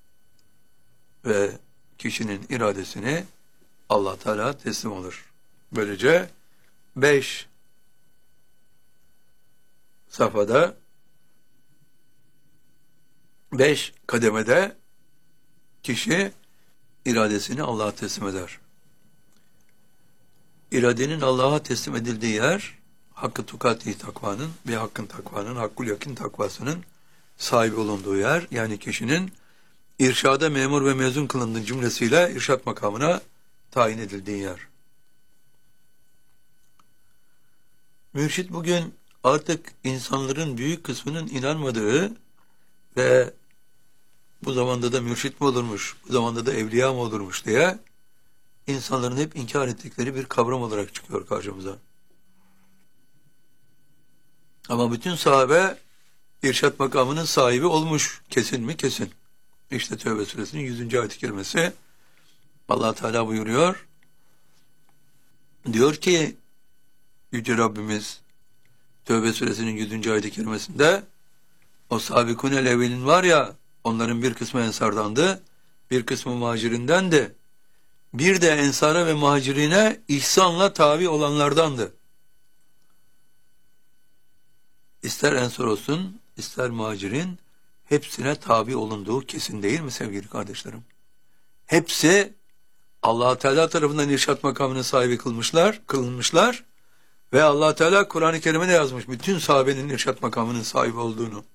Ve kişinin iradesini Allah Teala teslim olur. Böylece 5 safhada, 5 kademede kişi iradesini Allah'a teslim eder. İradenin Allah'a teslim edildiği yer, hakkı tukati takvanın ve hakkın takvanın, hakkul yakin takvasının sahibi olunduğu yer, yani kişinin irşada memur ve mezun kılındığı cümlesiyle irşat makamına tayin edildiği yer. Mürşit bugün artık insanların büyük kısmının inanmadığı ve bu zamanda da mürşit mi olurmuş, bu zamanda da evliya mı olurmuş diye insanların hep inkar ettikleri bir kavram olarak çıkıyor karşımıza. Ama bütün sahabe irşat makamının sahibi olmuş. Kesin mi? Kesin. İşte Tevbe suresinin 100. ayet-i kerimesi. Allah Teala buyuruyor. Diyor ki Yüce Rabbimiz Tevbe suresinin 100. ayet-i kerimesinde, o sabikûnel evvelin var ya, onların bir kısmı ensardandı, bir kısmı muhacirindendi. Bir de ensara ve muhacirine ihsanla tabi olanlardandı. İster ensar olsun, ister muhacirin, hepsine tabi olunduğu kesin değil mi sevgili kardeşlerim? Hepsi Allah Teala tarafından irşat makamının sahibi kılınmışlar ve Allah Teala Kur'an-ı Kerim'e de yazmış bütün sahabenin irşat makamının sahibi olduğunu.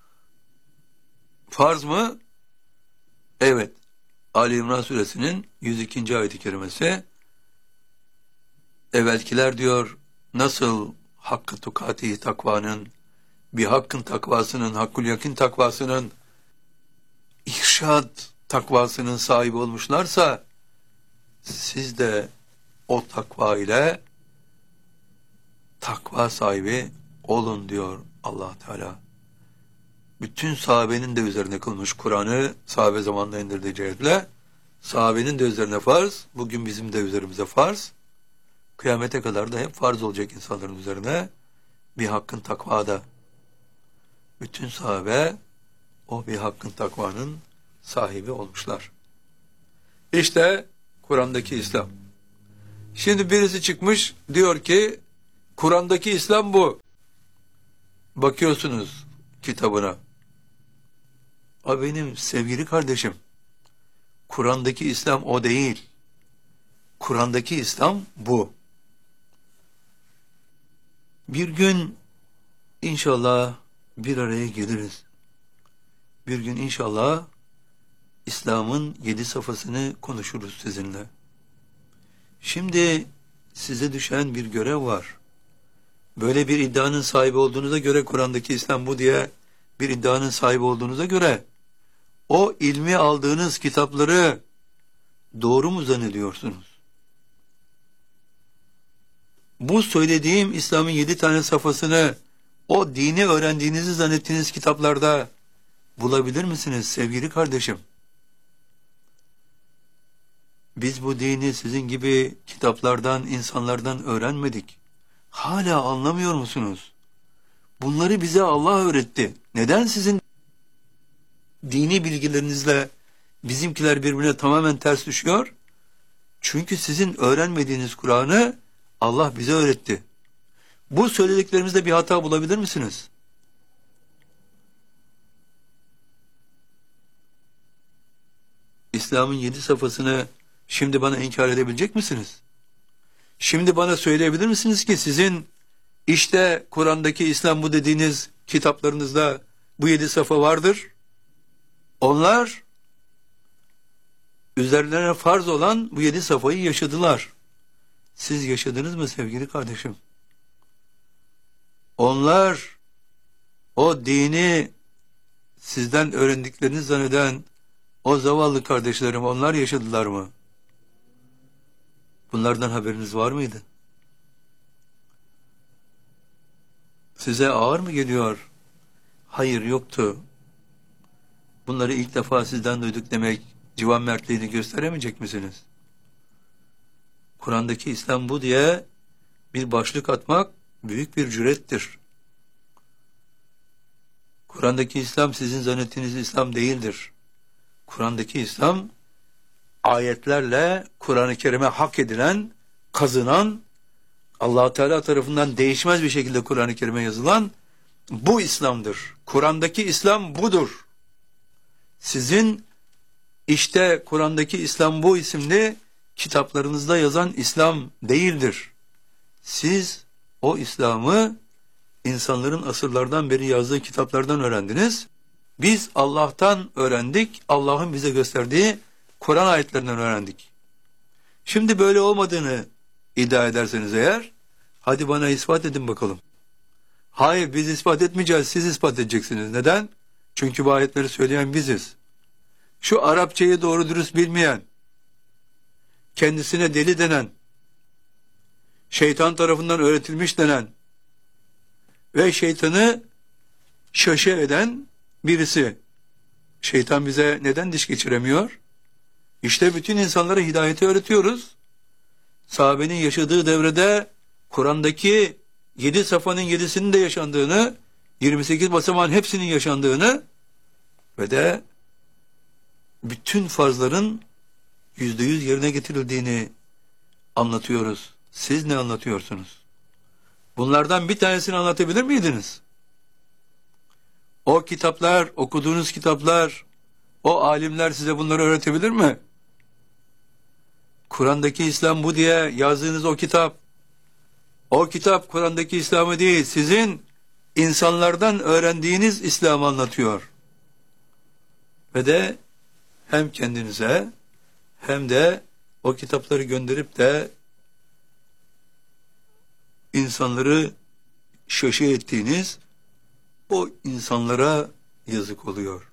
Farz mı? Evet. Ali İmran suresinin 102. ayet-i kerimesi, evvelkiler diyor nasıl hakkı tukati takvanın, bir hakkın takvasının, hakkul yakin takvasının, irşad takvasının sahibi olmuşlarsa, siz de o takva ile takva sahibi olun diyor Allah Teala. Bütün sahabenin de üzerine kılmış Kur'an'ı, sahabe zamanında indirdiği cihetle, sahabenin de üzerine farz, bugün bizim de üzerimize farz, kıyamete kadar da hep farz olacak insanların üzerine, bir hakkın takvada. Bütün sahabe o bir hakkın takvanın sahibi olmuşlar. İşte Kur'an'daki İslam. Şimdi birisi çıkmış diyor ki Kur'an'daki İslam bu. Bakıyorsunuz kitabına. Benim sevgili kardeşim, Kur'an'daki İslam o değil. Kur'an'daki İslam bu. Bir gün inşallah bir araya geliriz. Bir gün inşallah İslam'ın 7 safhasını konuşuruz sizinle. Şimdi size düşen bir görev var. Böyle bir iddianın sahibi olduğunuza göre, Kur'an'daki İslam bu diye bir iddianın sahibi olduğunuza göre, o ilmi aldığınız kitapları doğru mu zannediyorsunuz? Bu söylediğim İslam'ın 7 tane safhasını o dini öğrendiğinizi zannettiğiniz kitaplarda bulabilir misiniz sevgili kardeşim? Biz bu dini sizin gibi kitaplardan, insanlardan öğrenmedik. Hala anlamıyor musunuz? Bunları bize Allah öğretti. Neden sizin dini bilgilerinizle bizimkiler birbirine tamamen ters düşüyor? Çünkü sizin öğrenmediğiniz Kur'an'ı Allah bize öğretti. Bu söylediklerimizde bir hata bulabilir misiniz? İslam'ın 7 safhasını şimdi bana inkar edebilecek misiniz? Şimdi bana söyleyebilir misiniz ki sizin işte Kur'an'daki İslam bu dediğiniz kitaplarınızda bu 7 safha vardır? Onlar üzerlerine farz olan bu 7 safhayı yaşadılar. Siz yaşadınız mı sevgili kardeşim? Onlar o dini sizden öğrendiklerini zanneden o zavallı kardeşlerim, onlar yaşadılar mı? Bunlardan haberiniz var mıydı? Size ağır mı geliyor? Hayır, yoktu. Bunları ilk defa sizden duyduk demek civan mertliğini gösteremeyecek misiniz? Kur'an'daki İslam bu diye bir başlık atmak büyük bir cürettir. Kur'an'daki İslam sizin zannettiğiniz İslam değildir. Kur'an'daki İslam ayetlerle Kur'an-ı Kerim'e hak edilen, kazınan, Allah Teala tarafından değişmez bir şekilde Kur'an-ı Kerim'e yazılan bu İslam'dır. Kur'an'daki İslam budur. Sizin işte Kur'an'daki İslam bu isimli kitaplarınızda yazan İslam değildir. Siz o İslam'ı insanların asırlardan beri yazdığı kitaplardan öğrendiniz. Biz Allah'tan öğrendik, Allah'ın bize gösterdiği Kur'an ayetlerinden öğrendik. Şimdi böyle olmadığını iddia ederseniz eğer, hadi bana ispat edin bakalım. Hayır, biz ispat etmeyeceğiz, siz ispat edeceksiniz. Neden? Çünkü bu ayetleri söyleyen biziz. Şu Arapçayı doğru dürüst bilmeyen, kendisine deli denen, şeytan tarafından öğretilmiş denen ve şeytanı şaşı eden birisi. Şeytan bize neden diş geçiremiyor? İşte bütün insanlara hidayeti öğretiyoruz. Sahabenin yaşadığı devrede Kur'an'daki 7 safhanın 7'sinin de yaşandığını, 28 basamağın hepsinin yaşandığını ve de bütün farzların %100 yerine getirildiğini anlatıyoruz. Siz ne anlatıyorsunuz? Bunlardan bir tanesini anlatabilir miydiniz? O kitaplar, okuduğunuz kitaplar, o alimler size bunları öğretebilir mi? Kur'an'daki İslam bu diye yazdığınız o kitap Kur'an'daki İslam'ı değil, sizin insanlardan öğrendiğiniz İslam'ı anlatıyor. Ve de hem kendinize hem de o kitapları gönderip de insanları şaşı ettiğiniz o insanlara yazık oluyor.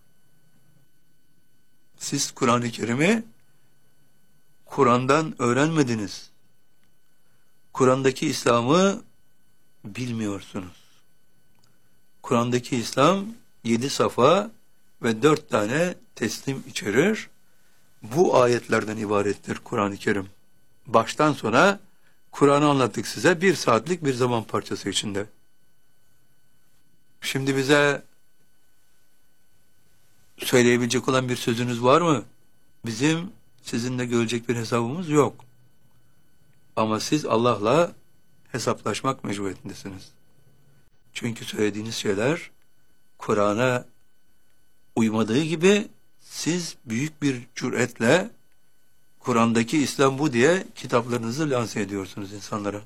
Siz Kur'an-ı Kerim'i Kur'an'dan öğrenmediniz. Kur'an'daki İslam'ı bilmiyorsunuz. Kur'an'daki İslam 7 safa ve 4 tane teslim içerir. Bu ayetlerden ibarettir Kur'an-ı Kerim. Baştan sona Kur'an'ı anlattık size 1 saatlik bir zaman parçası içinde. Şimdi bize söyleyebilecek olan bir sözünüz var mı? Bizim sizinle görecek bir hesabımız yok. Ama siz Allah'la hesaplaşmak mecburiyetindesiniz. Çünkü söylediğiniz şeyler Kur'an'a uymadığı gibi siz büyük bir cüretle Kur'an'daki İslam bu diye kitaplarınızı lanse ediyorsunuz insanlara.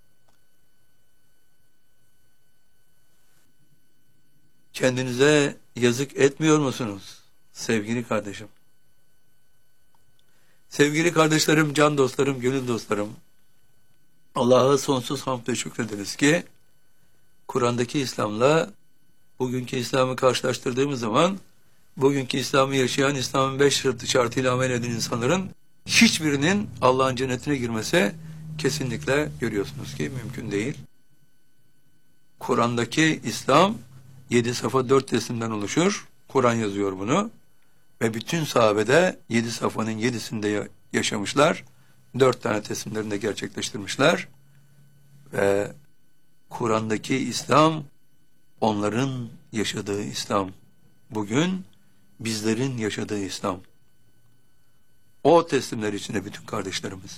Kendinize yazık etmiyor musunuz sevgili kardeşim? Sevgili kardeşlerim, can dostlarım, gönül dostlarım, Allah'a sonsuz hamd ve şükrederiz ki Kur'an'daki İslam'la bugünkü İslam'ı karşılaştırdığımız zaman bugünkü İslam'ı yaşayan, İslam'ın 5 şartıyla amel eden insanların hiçbirinin Allah'ın cennetine girmesi kesinlikle görüyorsunuz ki mümkün değil. Kur'an'daki İslam 7 safa 4 resimden oluşur. Kur'an yazıyor bunu. Ve bütün sahabe de 7 safhanın 7'sinde yaşamışlar. 4 tane teslimlerini de gerçekleştirmişler. Ve Kur'an'daki İslam onların yaşadığı İslam. Bugün bizlerin yaşadığı İslam. O teslimler içinde bütün kardeşlerimiz.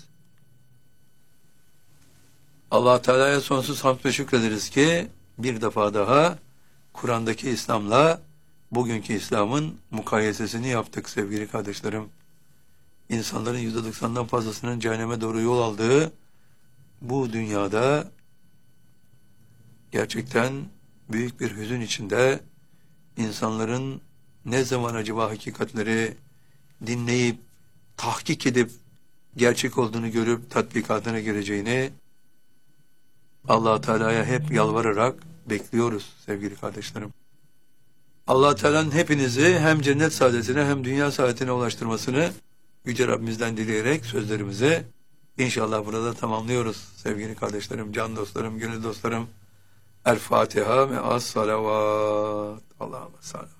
Allah Teala'ya sonsuz hamd ve şükrederiz ki bir defa daha Kur'an'daki İslam'la bugünkü İslam'ın mukayesesini yaptık sevgili kardeşlerim. İnsanların %90'dan fazlasının cehenneme doğru yol aldığı bu dünyada gerçekten büyük bir hüzün içinde insanların ne zaman acaba hakikatleri dinleyip, tahkik edip, gerçek olduğunu görüp tatbikatına gireceğini Allah Teala'ya hep yalvararak bekliyoruz sevgili kardeşlerim. Allah Teala'nın hepinizi hem cennet saadetine hem dünya saadetine ulaştırmasını Yüce Rabbimizden dileyerek sözlerimizi inşallah burada tamamlıyoruz sevgili kardeşlerim, can dostlarım, gönül dostlarım. El Fatiha ve as salavat. Allahümme salli.